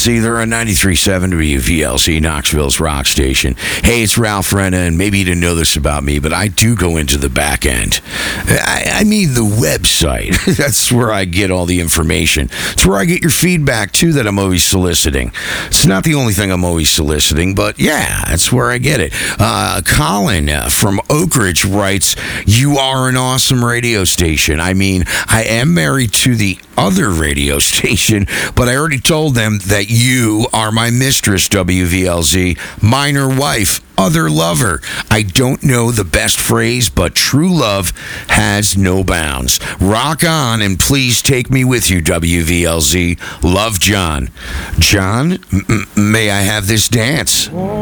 See, they're on 93.7 WVLZ, Knoxville's rock station. Hey, it's Ralph Renna, and maybe you didn't know this about me, but I do go into the back end. I mean the website. That's where I get all the information. It's where I get your feedback, too, that I'm always soliciting. It's not the only thing I'm always soliciting, but yeah, that's where I get it. Colin from Oak Ridge writes, you are an awesome radio station. I mean, I am married to the other radio station, but I already told them that you are my mistress, WVLZ, minor wife, other lover. I don't know the best phrase, but true love has no bounds. Rock on, and please take me with you, WVLZ. Love, John. John, may I have this dance?